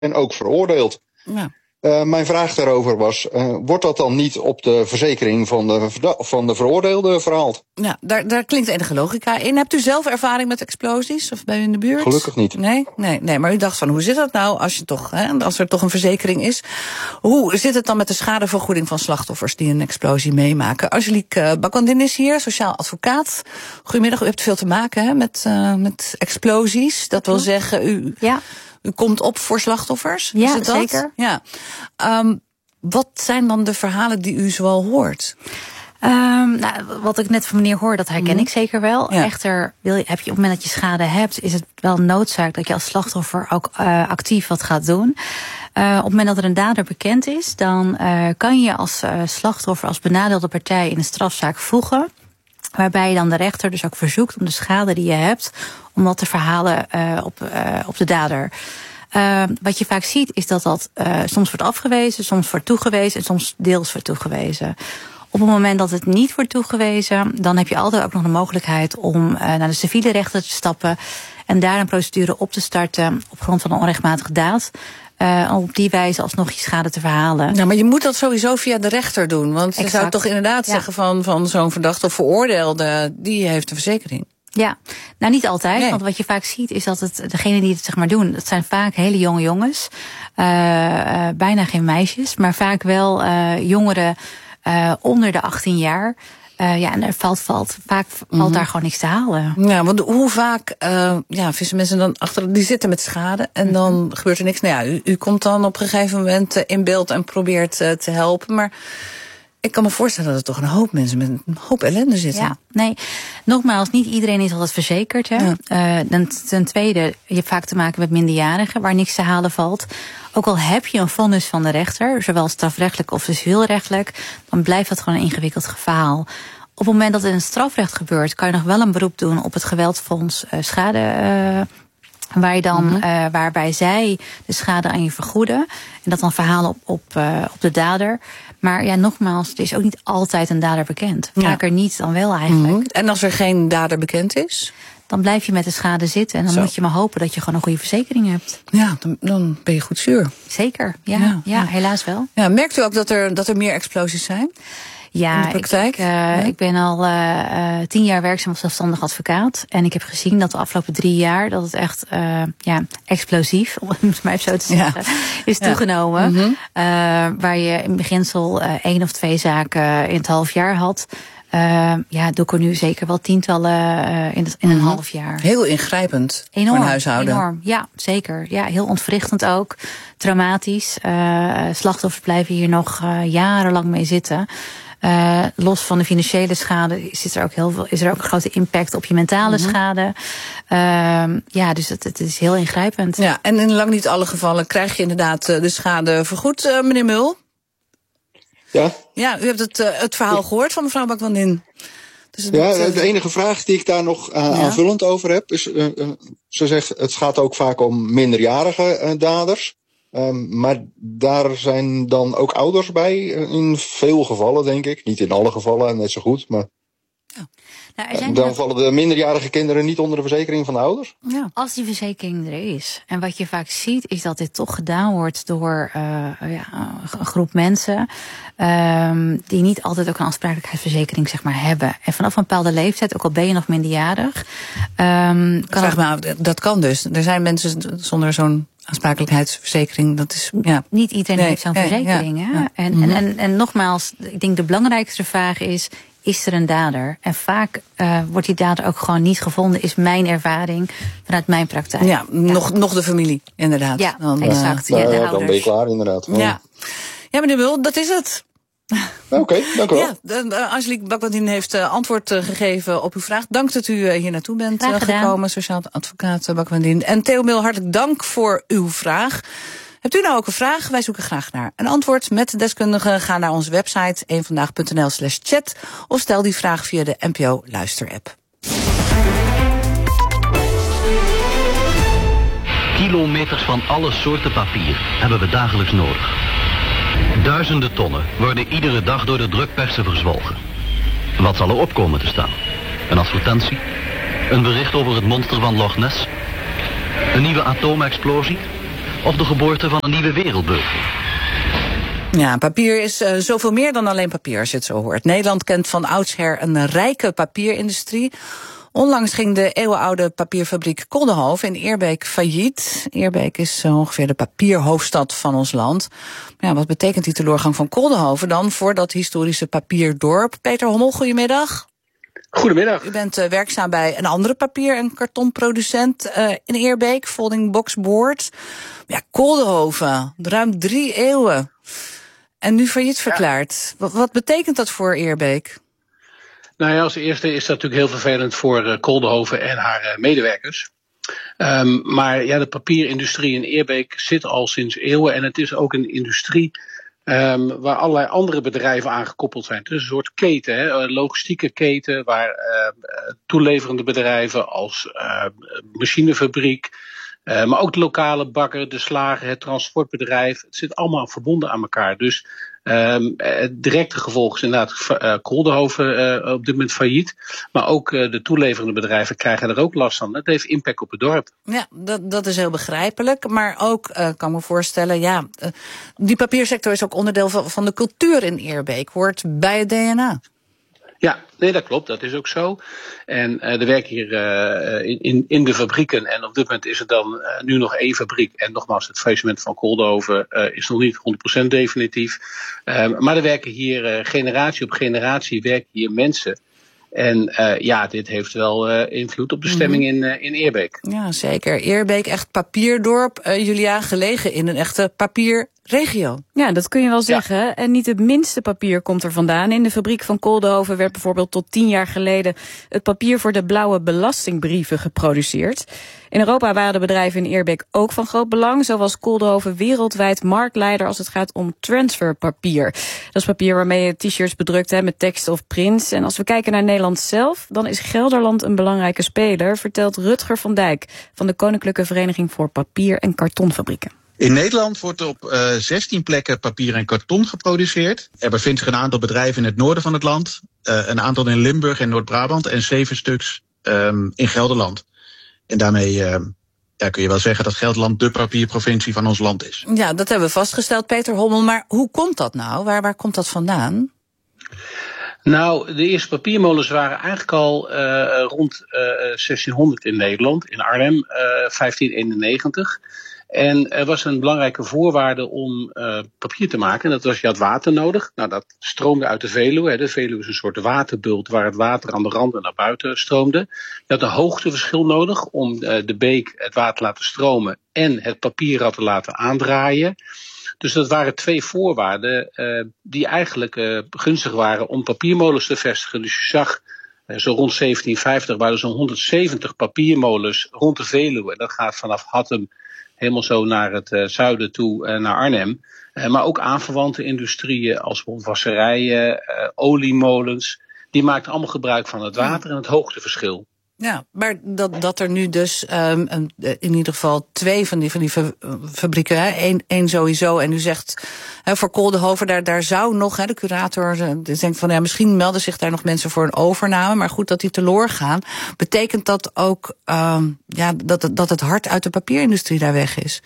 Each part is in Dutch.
en ook veroordeeld. Ja. Mijn vraag daarover was, wordt dat dan niet op de verzekering van de veroordeelde verhaald? Ja, daar klinkt enige logica in. Hebt u zelf ervaring met explosies of bij u in de buurt? Gelukkig niet. Nee, maar u dacht van, hoe zit dat nou als er toch een verzekering is? Hoe zit het dan met de schadevergoeding van slachtoffers die een explosie meemaken? Angelique Bakwandin is hier, sociaal advocaat. Goedemiddag, u hebt veel te maken met explosies. Dat wil zeggen, u komt op voor slachtoffers? Ja, is het dat? zeker. Ja. Wat zijn dan de verhalen die u zoal hoort? Wat ik net van meneer hoor, dat herken ik zeker wel. Ja. Echter, op het moment dat je schade hebt, is het wel noodzaak dat je als slachtoffer ook actief wat gaat doen. Op het moment dat er een dader bekend is, dan kan je als slachtoffer, als benadeelde partij in een strafzaak voegen. Waarbij je dan de rechter dus ook verzoekt om de schade die je hebt, om dat te verhalen op de dader. Wat je vaak ziet is dat soms wordt afgewezen, soms wordt toegewezen en soms deels wordt toegewezen. Op het moment dat het niet wordt toegewezen, dan heb je altijd ook nog de mogelijkheid om naar de civiele rechter te stappen en daar een procedure op te starten op grond van een onrechtmatige daad. Om op die wijze alsnog je schade te verhalen. Nou, maar je moet dat sowieso via de rechter doen. Want je zou toch inderdaad zeggen van zo'n verdachte of veroordeelde, die heeft een verzekering. Ja, nou niet altijd. Nee. Want wat je vaak ziet is dat degenen die het doen, dat zijn vaak hele jonge jongens. Bijna geen meisjes, maar vaak wel jongeren onder de 18 jaar. En er vaak valt daar gewoon niks te halen. Ja, want hoe vaak vissen mensen dan achter, die zitten met schade en dan gebeurt er niks. Nou ja, u komt dan op een gegeven moment in beeld en probeert te helpen, maar ik kan me voorstellen dat er toch een hoop mensen met een hoop ellende zitten. Ja, nee, nogmaals, niet iedereen is altijd verzekerd. Hè? Ja. Ten tweede, je hebt vaak te maken met minderjarigen waar niks te halen valt. Ook al heb je een vonnis van de rechter, zowel strafrechtelijk of civielrechtelijk, dan blijft dat gewoon een ingewikkeld verhaal. Op het moment dat het in het strafrecht gebeurt, kan je nog wel een beroep doen op het geweldsfonds schade. Waar je dan, waarbij zij de schade aan je vergoeden. En dat dan verhalen op de dader. Maar ja, nogmaals, het is ook niet altijd een dader bekend. Vaker niet dan wel eigenlijk. En als er geen dader bekend is? Dan blijf je met de schade zitten. En dan moet je maar hopen dat je gewoon een goede verzekering hebt. Ja, dan ben je goed zuur. Zeker, ja, helaas wel. Ja, merkt u ook dat er meer explosies zijn? Ja, in de praktijk? Ik ben al 10 jaar werkzaam als zelfstandig advocaat. En ik heb gezien dat de afgelopen 3 jaar dat het echt explosief, om het maar even zo te zeggen, is toegenomen. Waar je in beginsel 1 of 2 zaken in het half jaar had. Doe ik er nu zeker wel tientallen in een half jaar. Heel ingrijpend enorm, voor een huishouden. Enorm, ja, zeker. Ja, heel ontwrichtend ook. Traumatisch. Slachtoffers blijven hier nog jarenlang mee zitten. Los van de financiële schade is er ook een grote impact op je mentale schade. Dus het is heel ingrijpend. Ja, en in lang niet alle gevallen krijg je inderdaad de schade vergoed. Meneer Mul? Ja, u hebt het verhaal gehoord van mevrouw Bakwandin. Dus de enige vraag die ik daar nog aanvullend over heb is, ze zegt het gaat ook vaak om minderjarige daders. Maar daar zijn dan ook ouders bij, in veel gevallen denk ik. Niet in alle gevallen, net zo goed, maar dan vallen de minderjarige kinderen niet onder de verzekering van de ouders? Ja. Als die verzekering er is. En wat je vaak ziet is dat dit toch gedaan wordt door een groep mensen die niet altijd ook een aansprakelijkheidsverzekering hebben. En vanaf een bepaalde leeftijd, ook al ben je nog minderjarig. Dat kan dus. Er zijn mensen zonder zo'n aansprakelijkheidsverzekering. Dat is, niet iedereen heeft zo'n verzekering. Hè? En nogmaals, ik denk de belangrijkste vraag is er een dader? En vaak wordt die dader ook gewoon niet gevonden, is mijn ervaring vanuit mijn praktijk. Ja, nog de familie, inderdaad. Ja, exact. Dan ben je klaar, inderdaad. Ja, meneer Mul, dat is het. Oké, dank u wel. Ja, Angelique Bakwandin heeft antwoord gegeven op uw vraag. Dank dat u hier naartoe bent gekomen, sociaal advocaat Bakwandin. En Theo Mul, hartelijk dank voor uw vraag. Hebt u nou ook een vraag? Wij zoeken graag naar een antwoord met de deskundige. Ga naar onze website eenvandaag.nl/chat of stel die vraag via de NPO Luister-app. Kilometers van alle soorten papier hebben we dagelijks nodig. Duizenden tonnen worden iedere dag door de drukpersen verzwolgen. Wat zal er op komen te staan? Een advertentie? Een bericht over het monster van Loch Ness? Een nieuwe atoomexplosie? Of de geboorte van een nieuwe wereldbeugel? Ja, papier is zoveel meer dan alleen papier, als je het zo hoort. Nederland kent van oudsher een rijke papierindustrie. Onlangs ging de eeuwenoude papierfabriek Koldenhoven in Eerbeek failliet. Eerbeek is ongeveer de papierhoofdstad van ons land. Maar ja, wat betekent die teleurgang van Koldenhoven dan voor dat historische papierdorp? Peter Hommel, goedemiddag. Goedemiddag. U bent werkzaam bij een andere papier- en kartonproducent in Eerbeek, Folding Box Board. Ja, Koldenhoven, ruim 3 eeuwen. En nu failliet verklaard. Wat betekent dat voor Eerbeek? Nou ja, als eerste is dat natuurlijk heel vervelend voor Koldenhoven en haar medewerkers. Maar ja, de papierindustrie in Eerbeek zit al sinds eeuwen. En het is ook een industrie waar allerlei andere bedrijven aan gekoppeld zijn. Het is een soort keten, een logistieke keten waar toeleverende bedrijven als machinefabriek, maar ook de lokale bakker, de slager, het transportbedrijf. Het zit allemaal verbonden aan elkaar. Dus het directe gevolg is inderdaad Koldenhoven op dit moment failliet. Maar ook de toeleverende bedrijven krijgen er ook last van. Dat heeft impact op het dorp. Ja, dat is heel begrijpelijk. Maar ook, kan me voorstellen, die papiersector is ook onderdeel van de cultuur in Eerbeek. Hoort bij het DNA. Ja, nee, dat klopt. Dat is ook zo. En er werken hier in de fabrieken. En op dit moment is er dan nu nog 1 fabriek. En nogmaals, het faillissement van Koldenhoven is nog niet 100% definitief. Maar er werken hier generatie op generatie werken hier mensen. En dit heeft wel invloed op de stemming in Eerbeek. Ja, zeker. Eerbeek, echt papierdorp. Julia, gelegen in een echte papierregio. Ja, dat kun je wel zeggen. Ja. En niet het minste papier komt er vandaan. In de fabriek van Koldenhoven werd bijvoorbeeld tot 10 jaar geleden het papier voor de blauwe belastingbrieven geproduceerd. In Europa waren de bedrijven in Eerbeek ook van groot belang. Zo was Koldenhoven wereldwijd marktleider als het gaat om transferpapier. Dat is papier waarmee je t-shirts bedrukt met teksten of prints. En als we kijken naar Nederland zelf, dan is Gelderland een belangrijke speler, vertelt Rutger van Dijk van de Koninklijke Vereniging voor Papier- en Kartonfabrieken. In Nederland wordt op 16 plekken papier en karton geproduceerd. Er bevindt zich een aantal bedrijven in het noorden van het land, een aantal in Limburg en Noord-Brabant en 7 stuks in Gelderland. En daarmee kun je wel zeggen dat Gelderland de papierprovincie van ons land is. Ja, dat hebben we vastgesteld, Peter Hommel. Maar hoe komt dat nou? Waar komt dat vandaan? Nou, de eerste papiermolens waren eigenlijk al rond 1600 in Nederland, in Arnhem, 1591. En er was een belangrijke voorwaarde om papier te maken. En dat was, je had water nodig. Nou, dat stroomde uit de Veluwe. De Veluwe is een soort waterbult waar het water aan de randen naar buiten stroomde. Je had een hoogteverschil nodig om de beek het water te laten stromen en het papier te laten aandraaien. Dus dat waren 2 voorwaarden die eigenlijk gunstig waren om papiermolens te vestigen. Dus je zag, zo rond 1750 waren er zo'n 170 papiermolens rond de Veluwe. Dat gaat vanaf Hattem helemaal zo naar het zuiden toe, naar Arnhem. Maar ook aanverwante industrieën als bijvoorbeeld wasserijen, oliemolens. Die maakten allemaal gebruik van het water en het hoogteverschil. Ja, maar dat er nu dus in ieder geval 2 van die fabrieken, één sowieso. En u zegt voor Koldenhoven, daar zou nog, de curator denkt van misschien melden zich daar nog mensen voor een overname. Maar goed, dat die teloor gaan. Betekent dat ook dat het hart uit de papierindustrie daar weg is?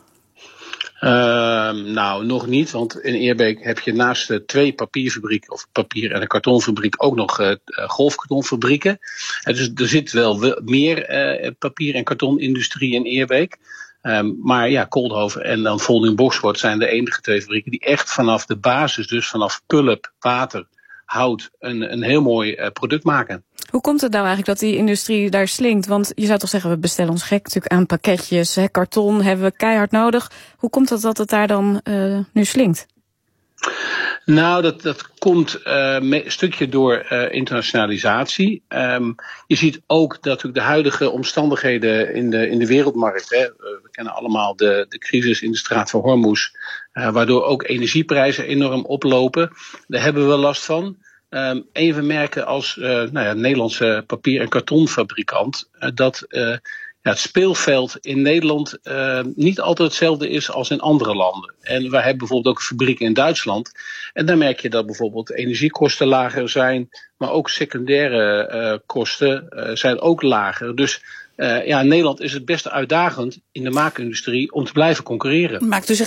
Nou, nog niet, want in Eerbeek heb je naast de 2 papierfabrieken, of papier- en een kartonfabriek, ook nog golfkartonfabrieken. Dus er zit wel meer papier- en kartonindustrie in Eerbeek. Maar ja, Koldenhoven en dan Folding Box Board zijn de enige 2 fabrieken die echt vanaf de basis, dus vanaf pulp, water, hout, een heel mooi product maken. Hoe komt het nou eigenlijk dat die industrie daar slinkt? Want je zou toch zeggen, we bestellen ons gek natuurlijk aan pakketjes. Karton hebben we keihard nodig. Hoe komt het dat het daar dan nu slinkt? Nou, dat komt een stukje door internationalisatie. Je ziet ook dat natuurlijk de huidige omstandigheden in de wereldmarkt. We kennen allemaal de crisis in de straat van Hormuz. Waardoor ook energieprijzen enorm oplopen. Daar hebben we wel last van. Even merken als Nederlandse papier- en kartonfabrikant dat het speelveld in Nederland niet altijd hetzelfde is als in andere landen. En wij hebben bijvoorbeeld ook een fabriek in Duitsland. En daar merk je dat bijvoorbeeld energiekosten lager zijn, maar ook secundaire kosten zijn ook lager. Dus Nederland is het best uitdagend in de maakindustrie om te blijven concurreren. Maakt u zich